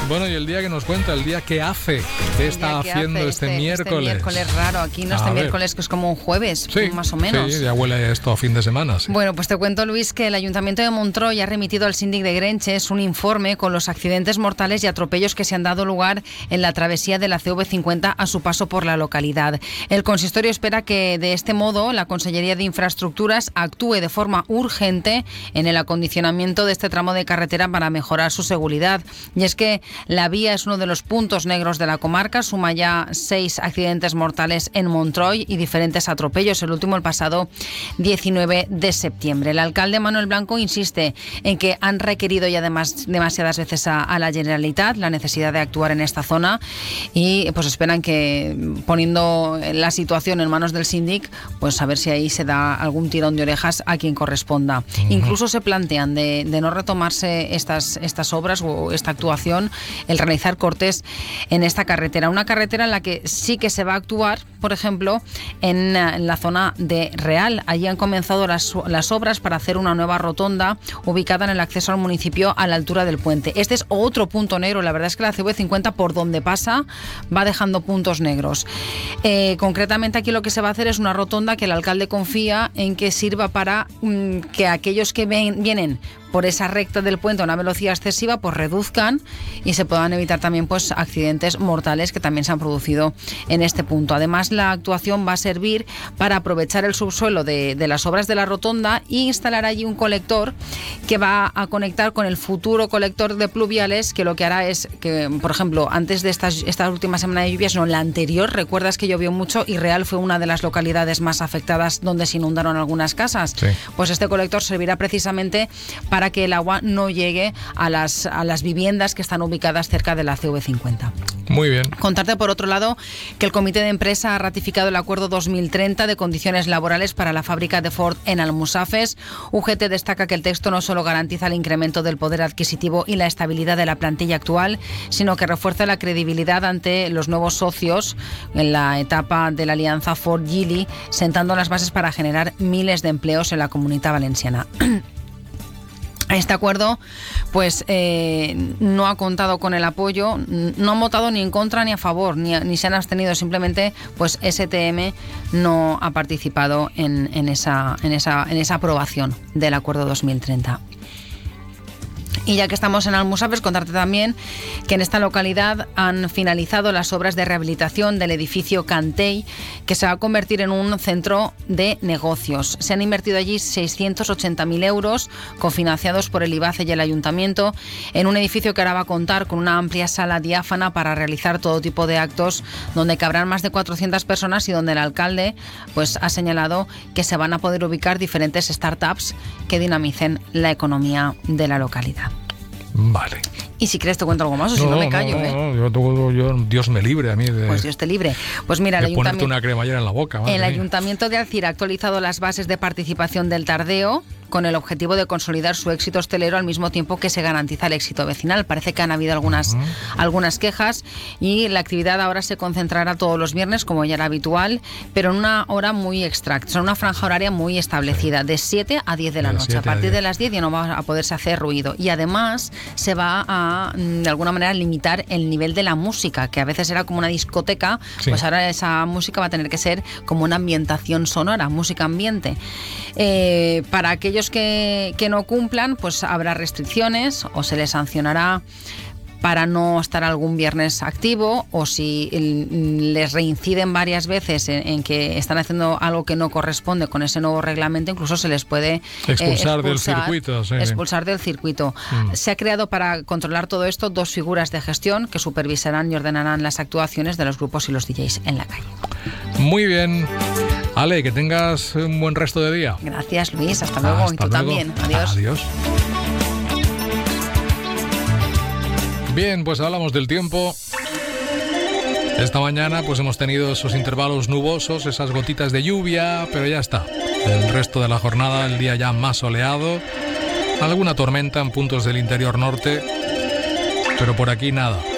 Bueno, y el día que nos cuenta, el día que hace, ¿qué está haciendo este miércoles? Este miércoles raro, aquí no este miércoles que es como un jueves, sí, más o menos. Sí, ya huele esto a fin de semana. Sí. Bueno, pues te cuento, Luis, que el Ayuntamiento de Montroi ha remitido al síndic de Grenches un informe con los accidentes mortales y atropellos que se han dado lugar en la travesía de la CV50 a su paso por la localidad. El consistorio espera que de este modo la Consellería de Infraestructuras actúe de forma urgente en el acondicionamiento de este tramo de carretera para mejorar su seguridad. Y es que la vía es uno de los puntos negros de la comarca, suma ya 6 accidentes mortales en Montroi y diferentes atropellos, el último el pasado 19 de septiembre. El alcalde Manuel Blanco insiste en que han requerido ya demasiadas veces a la Generalitat la necesidad de actuar en esta zona y pues esperan que, poniendo la situación en manos del síndic, pues a ver si ahí se da algún tirón de orejas a quien corresponda. Incluso se plantean de no retomarse estas obras o esta actuación, el realizar cortes en esta carretera. Una carretera en la que sí que se va a actuar, por ejemplo, en la zona de Real. Allí han comenzado las obras para hacer una nueva rotonda ubicada en el acceso al municipio a la altura del puente. Este es otro punto negro. La verdad es que la CV50 por donde pasa va dejando puntos negros. Concretamente aquí lo que se va a hacer es una rotonda que el alcalde confía en que sirva para que aquellos que vienen por esa recta del puente a una velocidad excesiva pues reduzcan y se puedan evitar también pues accidentes mortales que también se han producido en este punto. Además, la actuación va a servir para aprovechar el subsuelo de las obras de la rotonda e instalar allí un colector que va a conectar con el futuro colector de pluviales, que lo que hará es que, por ejemplo, antes de esta última semana de lluvias, no, la anterior, recuerdas que llovió mucho y Real fue una de las localidades más afectadas donde se inundaron algunas casas. Sí. Pues este colector servirá precisamente para que el agua no llegue a las viviendas que están ubicadas cerca de la CV50. Muy bien. Contarte, por otro lado, que el Comité de Empresa ha ratificado el Acuerdo 2030 de condiciones laborales para la fábrica de Ford en Almusafes. UGT destaca que el texto no solo garantiza el incremento del poder adquisitivo y la estabilidad de la plantilla actual, sino que refuerza la credibilidad ante los nuevos socios en la etapa de la alianza Ford-Geely, sentando las bases para generar miles de empleos en la Comunidad Valenciana. Este acuerdo pues no ha contado con el apoyo, no han votado ni en contra ni a favor, ni se han abstenido, simplemente pues STM no ha participado en esa aprobación del Acuerdo 2030. Y ya que estamos en Almusafes, contarte también que en esta localidad han finalizado las obras de rehabilitación del edificio Cantey, que se va a convertir en un centro de negocios. Se han invertido allí 680.000 euros, cofinanciados por el IBACE y el Ayuntamiento, en un edificio que ahora va a contar con una amplia sala diáfana para realizar todo tipo de actos, donde cabrán más de 400 personas y donde el alcalde pues ha señalado que se van a poder ubicar diferentes startups que dinamicen la economía de la localidad. Vale. Y si quieres te cuento algo más, o si no me callo. Yo, Dios me libre a mí de... Pues Dios te libre. Pues mira, de ponerte una cremallera en la boca. El Ayuntamiento de Alcira ha actualizado las bases de participación del Tardeo con el objetivo de consolidar su éxito hostelero al mismo tiempo que se garantiza el éxito vecinal. Parece que han habido algunas quejas y la actividad ahora se concentrará todos los viernes, como ya era habitual, pero en una hora muy extracta, en una franja horaria muy establecida, de 7 a 10 de la noche. A partir de las 10 ya no va a poderse hacer ruido. Y además se va a, de alguna manera, limitar el nivel de la música, que a veces era como una discoteca, pues ahora esa música va a tener que ser como una ambientación sonora, música ambiente. Para aquellos que no cumplan, pues habrá restricciones o se les sancionará para no estar algún viernes activo, o si les reinciden varias veces en que están haciendo algo que no corresponde con ese nuevo reglamento, incluso se les puede expulsar del circuito. Sí. Expulsar del circuito. Se ha creado para controlar todo esto 2 figuras de gestión que supervisarán y ordenarán las actuaciones de los grupos y los DJs en la calle. Muy bien. Ale, que tengas un buen resto de día. Gracias, Luis. Hasta luego. Y tú también. Adiós. Adiós. Bien, pues hablamos del tiempo. Esta mañana pues hemos tenido esos intervalos nubosos, esas gotitas de lluvia, pero ya está. El resto de la jornada, el día ya más soleado. Alguna tormenta en puntos del interior norte, pero por aquí nada.